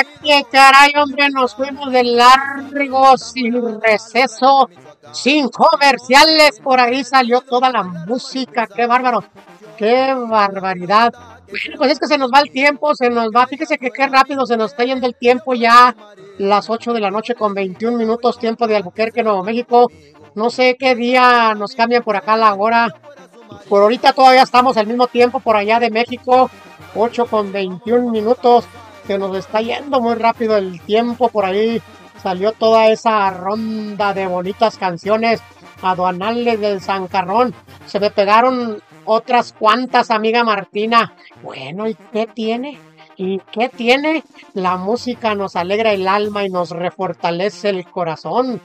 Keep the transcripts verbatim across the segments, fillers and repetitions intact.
qué caray, hombre, nos fuimos de largo, sin receso, sin comerciales, por ahí salió toda la música, qué bárbaro, qué barbaridad. Bueno, pues es que se nos va el tiempo, se nos va, fíjese que qué rápido se nos está yendo el tiempo ya, las ocho de la noche con veintiún minutos, tiempo de Albuquerque, Nuevo México. No sé qué día nos cambian por acá la hora. Por ahorita todavía estamos al mismo tiempo por allá de México, ocho con veintiún minutos, que nos está yendo muy rápido el tiempo. Por ahí salió toda esa ronda de bonitas canciones aduanales del Zancarrón. Se me pegaron otras cuantas, amiga Martina. Bueno, ¿y qué tiene? ¿Y qué tiene? La música nos alegra el alma y nos refortalece el corazón,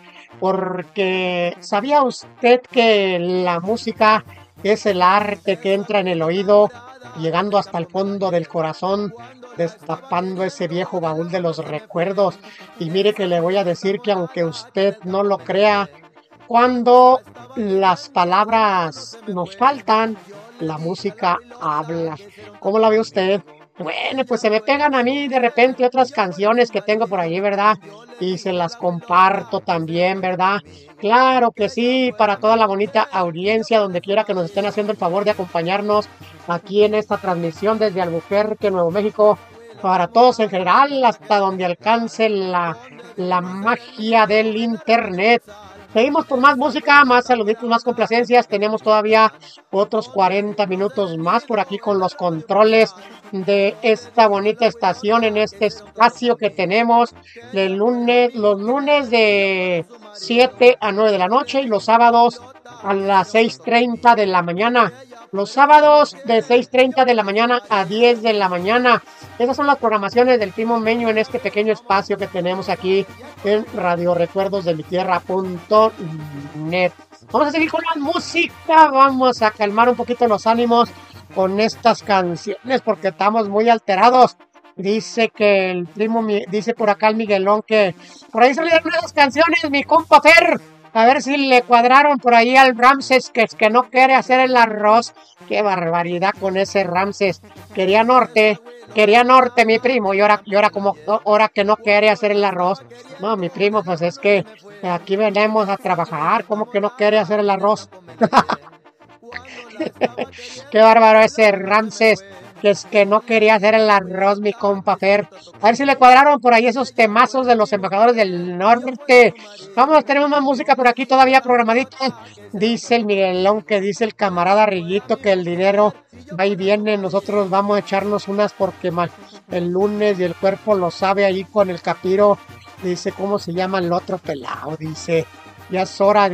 porque ¿sabía usted que la música es el arte que entra en el oído, llegando hasta el fondo del corazón, destapando ese viejo baúl de los recuerdos? Y mire que le voy a decir que aunque usted no lo crea, cuando las palabras nos faltan, la música habla. ¿Cómo la ve usted? Bueno, pues se me pegan a mí de repente otras canciones que tengo por ahí, ¿verdad? Y se las comparto también, ¿verdad? Claro que sí, para toda la bonita audiencia, donde quiera que nos estén haciendo el favor de acompañarnos aquí en esta transmisión desde Albuquerque, Nuevo México, para todos en general, hasta donde alcance la, la magia del internet. Seguimos con más música, más saluditos, más complacencias. Tenemos todavía otros cuarenta minutos más por aquí con los controles de esta bonita estación en este espacio que tenemos de lunes, los lunes de siete a nueve de la noche y los sábados a las seis treinta de la mañana. Los sábados de seis treinta de la mañana a diez de la mañana. Esas son las programaciones del Primo Meño en este pequeño espacio que tenemos aquí en Radio Recuerdos de mi Tierra punto net. Vamos a seguir con la música, vamos a calmar un poquito los ánimos con estas canciones porque estamos muy alterados. Dice que el primo, dice por acá el Miguelón que por ahí salieron esas canciones, mi compa Fer. A ver si le cuadraron por ahí al Ramses, que es que no quiere hacer el arroz. Qué barbaridad con ese Ramses. Quería norte, quería norte mi primo, y ahora, y ahora como ahora que no quiere hacer el arroz. No, mi primo, pues es que aquí venimos a trabajar, como que no quiere hacer el arroz. Qué bárbaro ese Ramses, que es que no quería hacer el arroz, mi compa Fer. A ver si le cuadraron por ahí esos temazos de los embajadores del norte. Vamos, tenemos más música por aquí todavía programadita. Dice el Miguelón, que dice el camarada Riguito que el dinero va y viene. Nosotros vamos a echarnos unas porque el lunes y el cuerpo lo sabe ahí con el capiro. Dice, ¿cómo se llama el otro pelado? Dice, ya es hora.